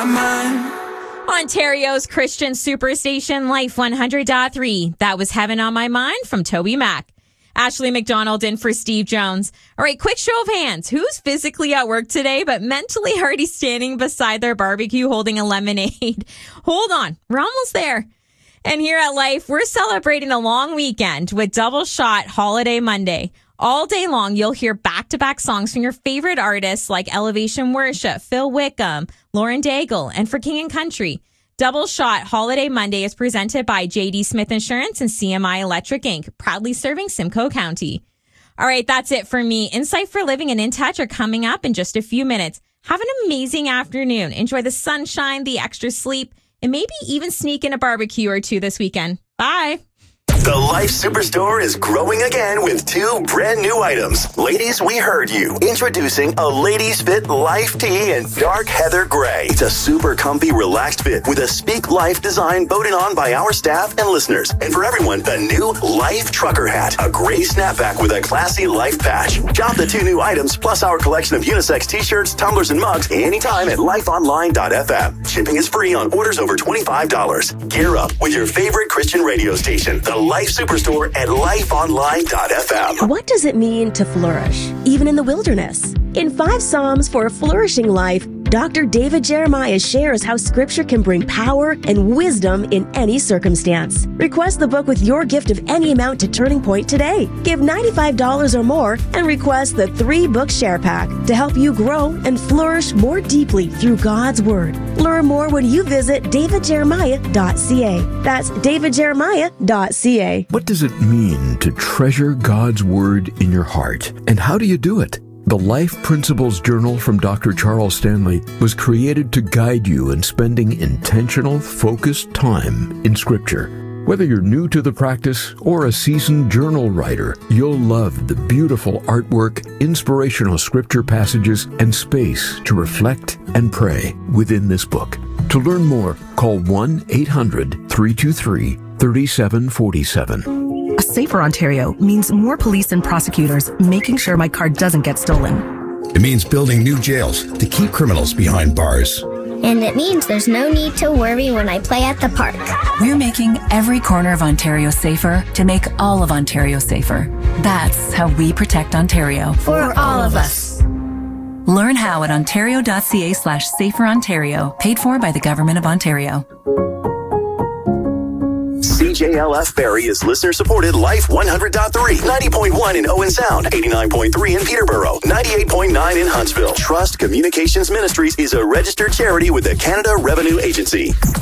my mind. Ontario's Christian Superstation, Life 100.3. That was Heaven on My Mind from Toby Mac. Ashley McDonald in for Steve Jones. All right, quick show of hands. Who's physically at work today but mentally already standing beside their barbecue holding a lemonade? Hold on, we're almost there. And here at Life, we're celebrating a long weekend with Double Shot Holiday Monday. All day long, you'll hear back-to-back songs from your favorite artists like Elevation Worship, Phil Wickham, Lauren Daigle, and For King and Country. Double Shot Holiday Monday is presented by J.D. Smith Insurance and CMI Electric Inc., proudly serving Simcoe County. All right, that's it for me. Insight for Living and In Touch are coming up in just a few minutes. Have an amazing afternoon. Enjoy the sunshine, the extra sleep, and maybe even sneak in a barbecue or two this weekend. Bye. The Life Superstore is growing again with 2 brand new items. Ladies, we heard you. Introducing a Ladies Fit Life Tee in dark heather gray. It's a super comfy, relaxed fit with a Speak Life design voted on by our staff and listeners. And for everyone, the new Life Trucker Hat, a gray snapback with a classy Life patch. Shop the 2 new items plus our collection of unisex t-shirts, tumblers, and mugs anytime at lifeonline.fm. Shipping is free on orders over $25. Gear up with your favorite Christian radio station, the Life Superstore at lifeonline.fm. What does it mean to flourish, even in the wilderness? In 5 Psalms for a Flourishing Life, Dr. David Jeremiah shares how Scripture can bring power and wisdom in any circumstance. Request the book with your gift of any amount to Turning Point today. Give $95 or more and request the 3-book share pack to help you grow and flourish more deeply through God's Word. Learn more when you visit davidjeremiah.ca. That's davidjeremiah.ca. What does it mean to treasure God's Word in your heart? And how do you do it? The Life Principles Journal from Dr. Charles Stanley was created to guide you in spending intentional, focused time in Scripture. Whether you're new to the practice or a seasoned journal writer, you'll love the beautiful artwork, inspirational Scripture passages, and space to reflect and pray within this book. To learn more, call 1-800-323-3747. A safer Ontario means more police and prosecutors making sure my car doesn't get stolen. It means building new jails to keep criminals behind bars. And it means there's no need to worry when I play at the park. We're making every corner of Ontario safer to make all of Ontario safer. That's how we protect Ontario. For all of us. Learn how at ontario.ca/saferontario, paid for by the Government of Ontario. CJLF Barrie is listener-supported Life 100.3, 90.1 in Owen Sound, 89.3 in Peterborough, 98.9 in Huntsville. Trust Communications Ministries is a registered charity with the Canada Revenue Agency.